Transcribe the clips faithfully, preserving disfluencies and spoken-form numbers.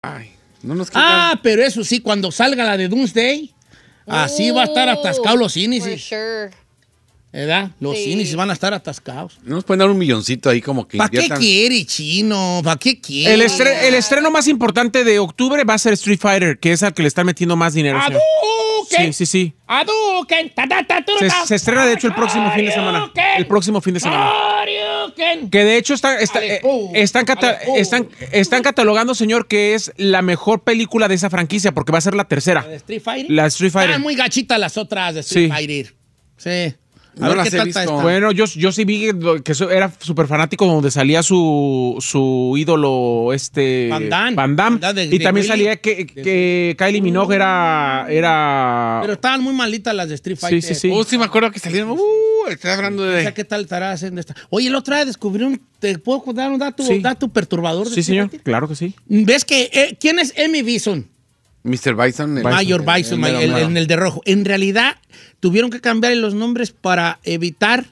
Ay, no nos quitan. Ah, pero eso sí, cuando salga la de Doomsday, así va a estar atascado los For índices. sure. ¿Verdad? Los Sí. índices van a estar atascados. No nos pueden dar un milloncito ahí como que ¿Para qué inviertan. quiere, chino? ¿Para qué quiere? El, estre- el estreno más importante de octubre va a ser Street Fighter, que es al que le están metiendo más dinero. señor. ¡Hadouken! Sí, sí, sí. ¡Hadouken! Ta, ta, ta, Se, ta. se estrena, de hecho, el próximo fin de semana. ¡Hadouken! El próximo fin de semana. ¡Hadouken! Que de hecho está, está- Ale, eh, pu, están, cata- ale, pu. están, están catalogando, señor, que es la mejor película de esa franquicia, porque va a ser la tercera. ¿La de Street Fighter? La de Street Fighter. Están muy gachitas las otras de Street Sí. Fighter. Sí. A No ver las qué he tal visto. está esta. Bueno, yo, yo sí vi que, que eso era súper fanático donde salía su, su ídolo, este... Van Damme. Van Damme. Van Damme de- y de también Willy. salía que, que Kylie Minogue era... era Pero estaban muy malitas las de Street Sí, Fighter. sí, sí. Oh, sí me acuerdo que salieron. Uh, estoy hablando O sea, de... ¿qué tal estará haciendo esta? Oye, el otro día descubrí un... ¿Te puedo dar un dato, Sí. dato perturbador? de Sí, Street señor, Fighter? claro que sí. ¿Ves que... eh, ¿Quién es Emmy Bison? mister Bison. El, Mayor Bison, el el, mero el, mero. el de rojo. En realidad, tuvieron que cambiar los nombres para evitar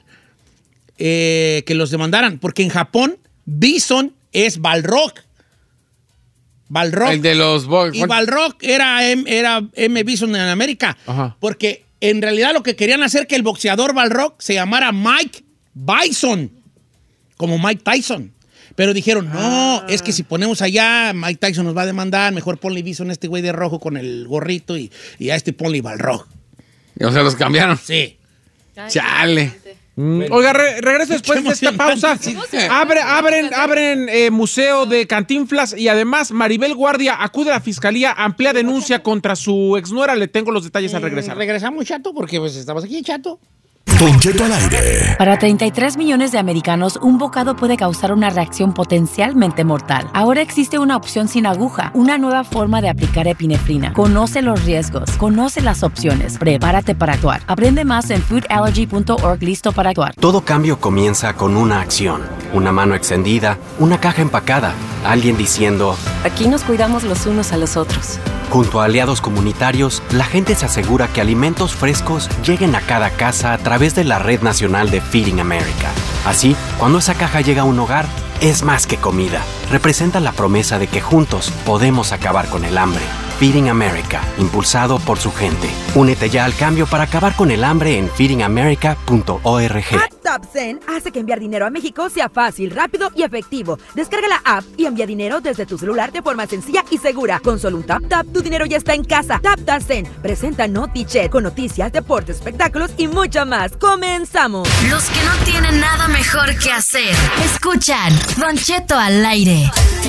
eh, que los demandaran. Porque en Japón, Bison es Balrog. Balrog. El de los... bo- Y Balrog era, M- era M. Bison en América. Ajá. Porque en realidad lo que querían hacer que el boxeador Balrog se llamara Mike Bison. Como Mike Tyson. Pero dijeron, no, es que si ponemos allá, Mike Tyson nos va a demandar, mejor ponle Bison a este güey de rojo con el gorrito y, y a este ponle Balrog. O sea, los cambiaron. Sí. Chale. Mm, Oiga, re- regreso después Qué de esta pausa. emocionante, sí. Abre, abren abren eh, museo de Cantinflas y además Maribel Guardia acude a la fiscalía, amplia denuncia contra su exnuera. Le tengo los detalles al regresar. Regresamos, chato, porque pues estamos aquí, chato. Don Cheto al aire. Para treinta y tres millones de americanos, un bocado puede causar una reacción potencialmente mortal. Ahora existe una opción sin aguja, una nueva forma de aplicar epinefrina. Conoce los riesgos, conoce las opciones, prepárate para actuar. Aprende más en food allergy punto org, listo para actuar. Todo cambio comienza con una acción. Una mano extendida, una caja empacada, alguien diciendo... Aquí nos cuidamos los unos a los otros. Junto a aliados comunitarios, la gente se asegura que alimentos frescos lleguen a cada casa a través de la Red Nacional de Feeding America. Así, cuando esa caja llega a un hogar, es más que comida. Representa la promesa de que juntos podemos acabar con el hambre. Feeding America, impulsado por su gente. Únete ya al cambio para acabar con el hambre en feeding america punto org. TapTapSend hace que enviar dinero a México sea fácil, rápido y efectivo. Descarga la app y envía dinero desde tu celular de forma sencilla y segura. Con solo un tap tap, tu dinero ya está en casa. TapTapSend presenta NotiChat con noticias, deportes, espectáculos y mucho más. ¡Comenzamos! Los que no tienen nada mejor que hacer. Escuchan Don Cheto al aire.